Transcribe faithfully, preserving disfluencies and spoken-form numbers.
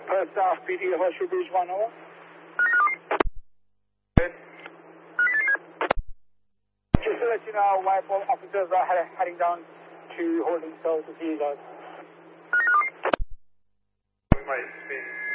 First South P D, Horseshoe Bridge one over. Just to let you know, my officers are heading down to holding cell to see you guys. We might be